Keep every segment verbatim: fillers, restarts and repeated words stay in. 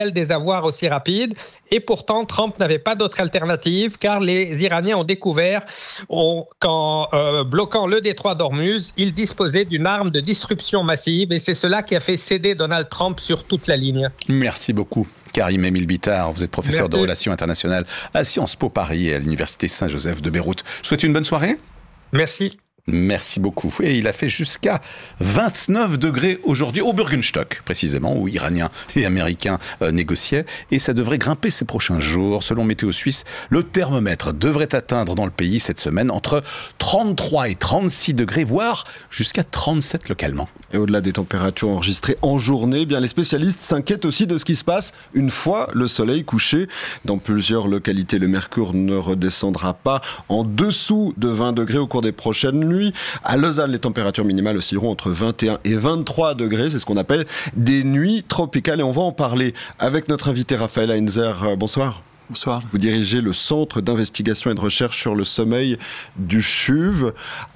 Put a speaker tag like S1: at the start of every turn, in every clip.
S1: des avoirs aussi rapides. Et pourtant, Trump n'avait pas d'autre alternative car les Iraniens ont découvert on, qu'en euh, bloquant le détroit d'Ormuz, ils disposaient d'une arme de disruption massive et c'est cela qui a fait céder Donald Trump sur toute la ligne.
S2: Merci beaucoup. Karim Emile Bittard, vous êtes professeur
S1: Merci.
S2: de relations internationales à Sciences Po Paris et à l'Université Saint-Joseph de Beyrouth. Je vous souhaite une bonne soirée.
S1: Merci.
S2: Merci beaucoup. Et il a fait jusqu'à vingt-neuf degrés aujourd'hui au Bürgenstock, précisément, où Iraniens et Américains euh, négociaient. Et ça devrait grimper ces prochains jours. Selon Météo Suisse, le thermomètre devrait atteindre dans le pays cette semaine entre trente-trois et trente-six degrés, voire jusqu'à trente-sept localement.
S3: Et au-delà des températures enregistrées en journée, eh bien les spécialistes s'inquiètent aussi de ce qui se passe une fois le soleil couché. Dans plusieurs localités, le mercure ne redescendra pas en dessous de vingt degrés au cours des prochaines nuits. À Lausanne, les températures minimales oscilleront entre vingt et un et vingt-trois degrés. C'est ce qu'on appelle des nuits tropicales. Et on va en parler avec notre invité Raphaël Heinzer. Bonsoir.
S4: Bonsoir.
S3: Vous dirigez le Centre d'investigation et de recherche sur le sommeil du C H U V.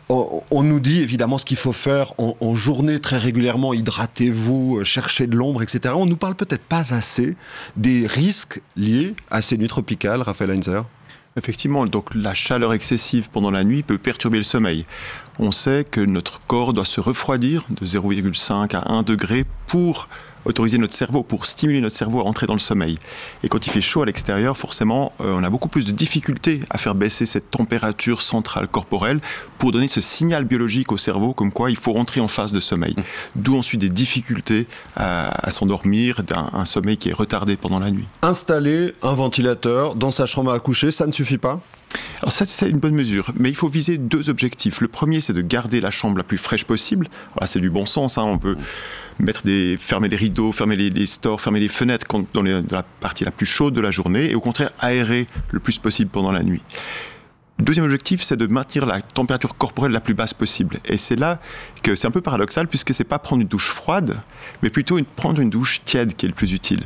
S3: On nous dit évidemment ce qu'il faut faire en, en journée très régulièrement, hydratez-vous, cherchez de l'ombre, et cetera. On ne nous parle peut-être pas assez des risques liés à ces nuits tropicales, Raphaël Heinzer.
S4: Effectivement, donc la chaleur excessive pendant la nuit peut perturber le sommeil. On sait que notre corps doit se refroidir de zéro virgule cinq à un degré pour autoriser notre cerveau, pour stimuler notre cerveau à entrer dans le sommeil. Et quand il fait chaud à l'extérieur, forcément, euh, on a beaucoup plus de difficultés à faire baisser cette température centrale corporelle pour donner ce signal biologique au cerveau comme quoi il faut rentrer en phase de sommeil. Mmh. D'où ensuite des difficultés à, à s'endormir, d'un un sommeil qui est retardé pendant la nuit.
S3: Installer un ventilateur dans sa chambre à coucher, ça ne suffit pas ?
S4: Alors ça, c'est une bonne mesure, mais il faut viser deux objectifs. Le premier, c'est de garder la chambre la plus fraîche possible. Alors, c'est du bon sens, hein. On peut mettre des, fermer les rideaux, fermer les, les stores, fermer les fenêtres quand, dans, les, dans la partie la plus chaude de la journée, et au contraire aérer le plus possible pendant la nuit. Le deuxième objectif, c'est de maintenir la température corporelle la plus basse possible. Et c'est là que c'est un peu paradoxal, puisque c'est pas prendre une douche froide, mais plutôt une, prendre une douche tiède qui est le plus utile.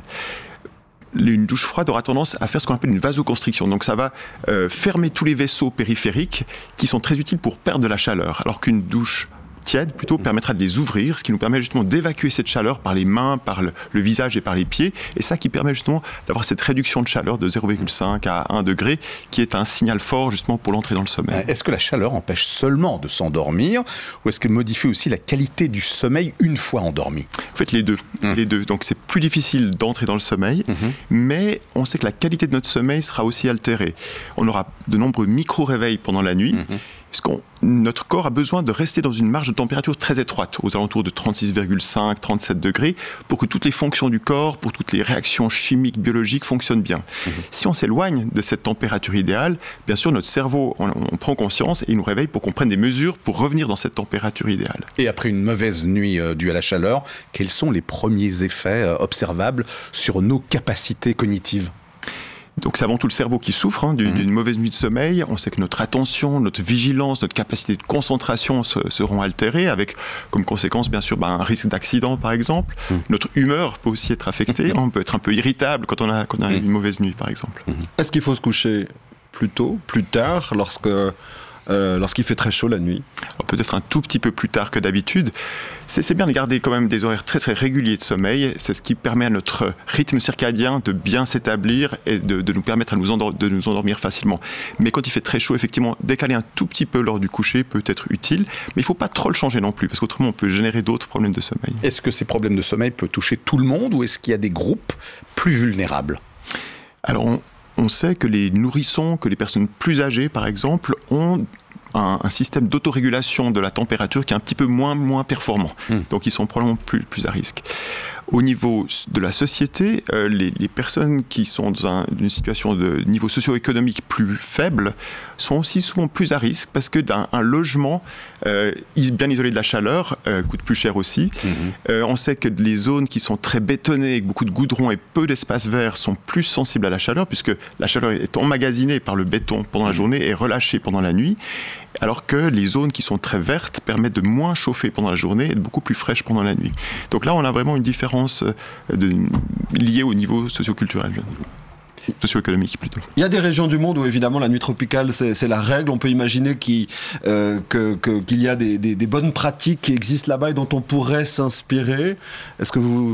S4: Une douche froide aura tendance à faire ce qu'on appelle une vasoconstriction. Donc ça va euh, fermer tous les vaisseaux périphériques qui sont très utiles pour perdre de la chaleur. Alors qu'une douche tiède plutôt permettra de les ouvrir, ce qui nous permet justement d'évacuer cette chaleur par les mains, par le, le visage et par les pieds. Et ça qui permet justement d'avoir cette réduction de chaleur de zéro virgule cinq à un degré, qui est un signal fort justement pour l'entrée dans le sommeil.
S2: Est-ce que la chaleur empêche seulement de s'endormir, ou est-ce qu'elle modifie aussi la qualité du sommeil une fois endormi ?
S4: En fait, les deux. Mmh. Les deux. Donc c'est plus difficile d'entrer dans le sommeil, mmh. mais on sait que la qualité de notre sommeil sera aussi altérée. On aura de nombreux micro-réveils pendant la nuit, mmh. parce que notre corps a besoin de rester dans une marge de température très étroite, aux alentours de trente-six virgule cinq, trente-sept degrés, pour que toutes les fonctions du corps, pour toutes les réactions chimiques, biologiques fonctionnent bien. Mmh. Si on s'éloigne de cette température idéale, bien sûr, notre cerveau, on, on prend conscience et il nous réveille pour qu'on prenne des mesures pour revenir dans cette température idéale.
S2: Et après une mauvaise nuit euh, due à la chaleur, quels sont les premiers effets euh, observables sur nos capacités cognitives ?
S4: Donc c'est avant tout le cerveau qui souffre hein, d'une, mmh. d'une mauvaise nuit de sommeil. On sait que notre attention, notre vigilance, notre capacité de concentration se, seront altérées, avec comme conséquence bien sûr ben, un risque d'accident par exemple. Mmh. Notre humeur peut aussi être affectée. On peut être un peu irritable quand on a, quand on a mmh. une mauvaise nuit par exemple.
S3: Mmh. Est-ce qu'il faut se coucher plus tôt, plus tard, lorsque... Euh, lorsqu'il fait très chaud la nuit?
S4: Alors, peut-être un tout petit peu plus tard que d'habitude. C'est, c'est bien de garder quand même des horaires très très réguliers de sommeil. C'est ce qui permet à notre rythme circadien de bien s'établir et de, de nous permettre à nous endor- de nous endormir facilement. Mais quand il fait très chaud, effectivement, décaler un tout petit peu l'heure du coucher peut être utile. Mais il ne faut pas trop le changer non plus, parce qu'autrement on peut générer d'autres problèmes de sommeil.
S2: Est-ce que ces problèmes de sommeil peuvent toucher tout le monde, ou est-ce qu'il y a des groupes plus vulnérables?
S4: Alors on, on sait que les nourrissons, que les personnes plus âgées par exemple, ont Un, un système d'autorégulation de la température qui est un petit peu moins, moins performant. Mmh. Donc ils sont probablement plus, plus à risque. Au niveau de la société, euh, les, les personnes qui sont dans un, une situation de niveau socio-économique plus faible sont aussi souvent plus à risque, parce que d'un un logement euh, bien isolé de la chaleur euh, coûte plus cher aussi. Mmh. Euh, on sait que les zones qui sont très bétonnées, avec beaucoup de goudron et peu d'espace vert, sont plus sensibles à la chaleur, puisque la chaleur est emmagasinée par le béton pendant la journée et relâchée pendant la nuit. Alors que les zones qui sont très vertes permettent de moins chauffer pendant la journée et de beaucoup plus fraîches pendant la nuit. Donc là, on a vraiment une différence de, liée au niveau socio-culturel, socio-économique plutôt.
S3: Il y a des régions du monde où évidemment la nuit tropicale c'est, c'est la règle. On peut imaginer qu'il, euh, que, que, qu'il y a des, des, des bonnes pratiques qui existent là-bas et dont on pourrait s'inspirer. Est-ce que vous...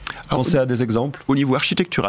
S3: Pensez à des exemples.
S4: Au niveau architectural,